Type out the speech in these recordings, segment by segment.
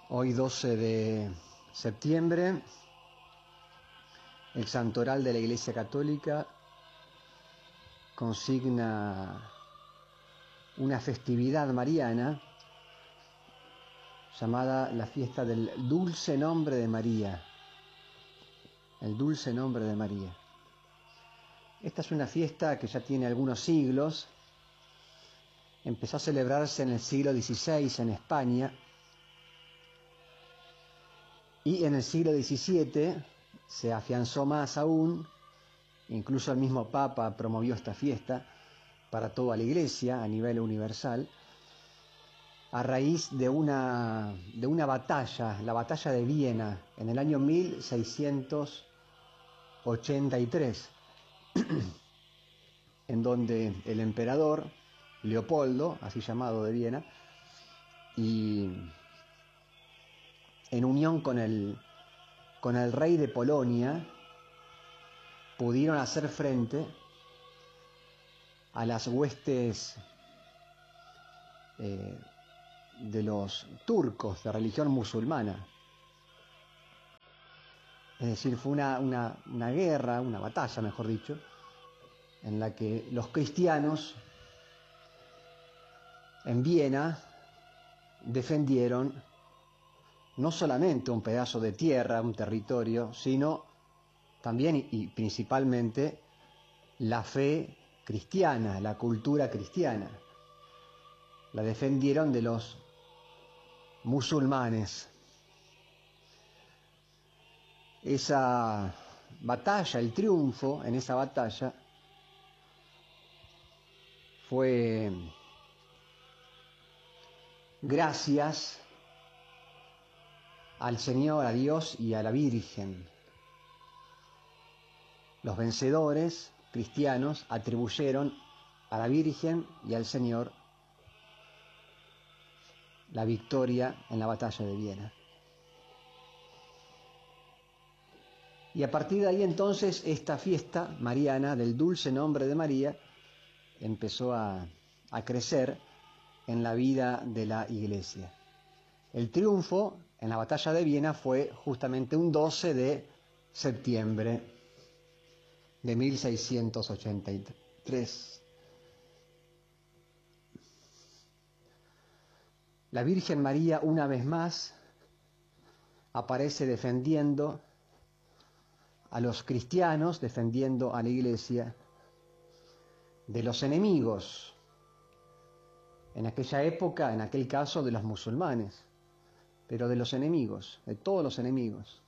Hoy 12 de septiembre, el Santoral de la Iglesia Católica consigna una festividad mariana llamada la fiesta del Dulce Nombre de María. El Dulce Nombre de María. Esta es una fiesta que ya tiene algunos siglos. Empezó a celebrarse en el siglo XVI en España y en el siglo XVII se afianzó más aún. Incluso el mismo Papa promovió esta fiesta para toda la Iglesia a nivel universal, a raíz de una batalla, la batalla de Viena, en el año 1683, en donde el emperador Leopoldo, así llamado de Viena, y en unión con el rey de Polonia, pudieron hacer frente a las huestes de los turcos de religión musulmana. Es decir, fue una guerra, una batalla, mejor dicho, en la que los cristianos en Viena defendieron no solamente un pedazo de tierra, un territorio, sino también y principalmente la fe cristiana, la cultura cristiana. La defendieron de los musulmanes. Esa batalla, el triunfo en esa batalla, fue gracias al Señor, a Dios y a la Virgen. Los vencedores cristianos atribuyeron a la Virgen y al Señor la victoria en la batalla de Viena. Y a partir de ahí entonces esta fiesta mariana del Dulce Nombre de María empezó a crecer en la vida de la Iglesia. El triunfo en la batalla de Viena fue justamente un 12 de septiembre de 1683. La Virgen María una vez más aparece defendiendo a los cristianos, defendiendo a la Iglesia de los enemigos. En aquella época, en aquel caso, de los musulmanes, pero de los enemigos, de todos los enemigos.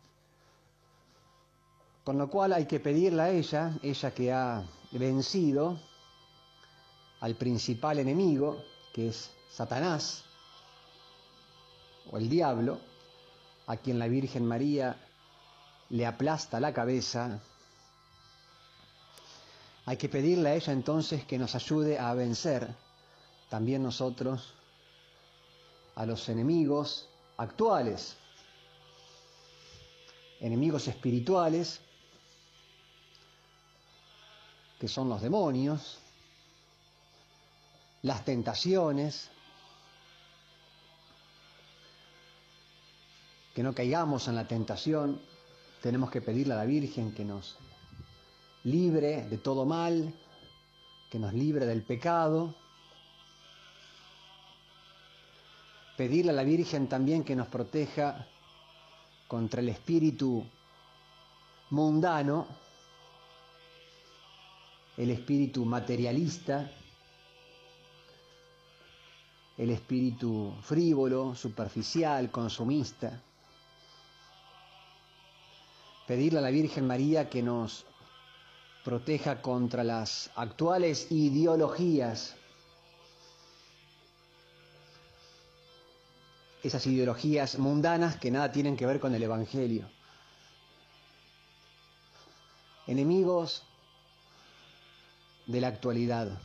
Con lo cual hay que pedirle a ella que ha vencido al principal enemigo, que es Satanás, o el diablo, a quien la Virgen María le aplasta la cabeza. Hay que pedirle a ella entonces que nos ayude a vencer también nosotros a los enemigos actuales, enemigos espirituales, que son los demonios, las tentaciones, que no caigamos en la tentación. Tenemos que pedirle a la Virgen que nos libre de todo mal, que nos libre del pecado. Pedirle a la Virgen también que nos proteja contra el espíritu mundano, el espíritu materialista, el espíritu frívolo, superficial, consumista. Pedirle a la Virgen María que nos proteja contra las actuales ideologías, esas ideologías mundanas que nada tienen que ver con el Evangelio. Enemigos de la actualidad.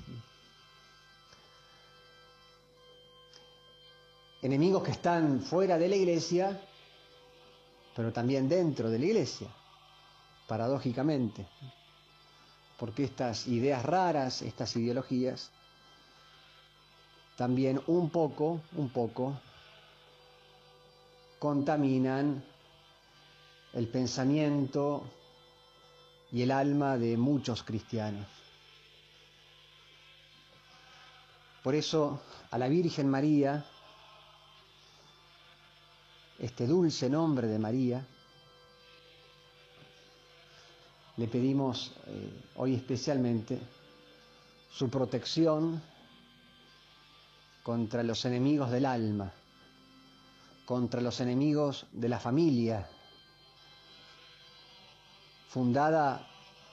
Enemigos que están fuera de la Iglesia, pero también dentro de la Iglesia, paradójicamente. Porque estas ideas raras, estas ideologías, también un poco contaminan el pensamiento y el alma de muchos cristianos. Por eso a la Virgen María, este dulce nombre de María, le pedimos hoy especialmente su protección contra los enemigos del alma, contra los enemigos de la familia, fundada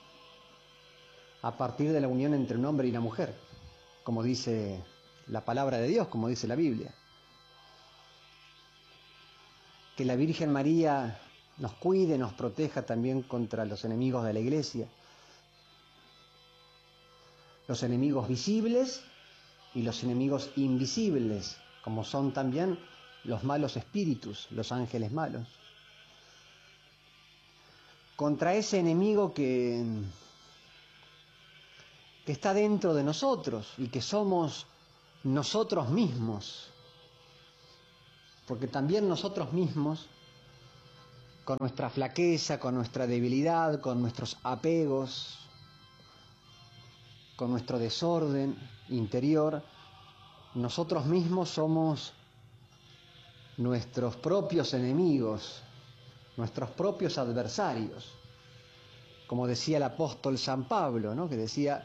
a partir de la unión entre un hombre y una mujer, como dice la palabra de Dios, como dice la Biblia. Que la Virgen María nos cuide, nos proteja también contra los enemigos de la Iglesia, los enemigos visibles y los enemigos invisibles, como son también los malos espíritus, los ángeles malos. Contra ese enemigo que está dentro de nosotros y que somos nosotros mismos, porque también nosotros mismos, con nuestra flaqueza, con nuestra debilidad, con nuestros apegos, con nuestro desorden interior, nosotros mismos somos nuestros propios enemigos, nuestros propios adversarios. Como decía el apóstol San Pablo, ¿no? Que decía: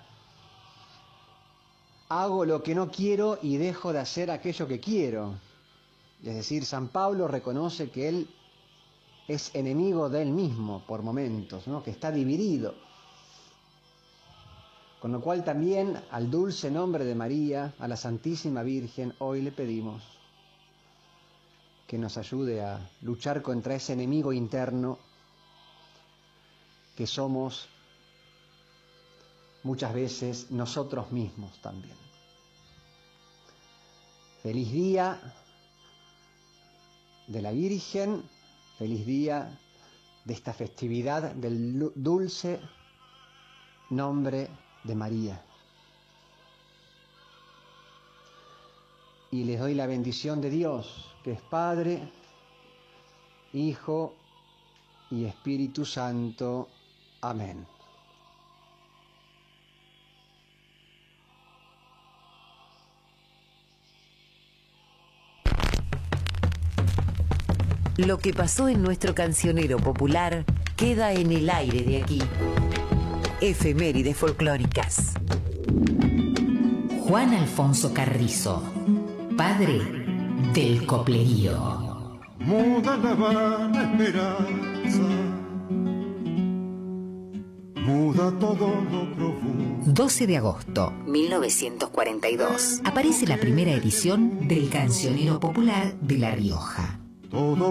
hago lo que no quiero y dejo de hacer aquello que quiero. Es decir, San Pablo reconoce que él es enemigo de él mismo por momentos, ¿no? Que está dividido. Con lo cual también al dulce nombre de María, a la Santísima Virgen, hoy le pedimos que nos ayude a luchar contra ese enemigo interno que somos muchas veces nosotros mismos también. Feliz día de la Virgen, feliz día de esta festividad del dulce nombre de María. Y les doy la bendición de Dios, que es Padre, Hijo y Espíritu Santo. Amén. Lo que pasó en nuestro cancionero popular queda en el aire de aquí. Efemérides folclóricas. Juan Alfonso Carrizo, padre del coplerío. Muda la vana esperanza, muda todo lo profundo. 12 de agosto 1942. Aparece la primera edición del Cancionero Popular de La Rioja. Todo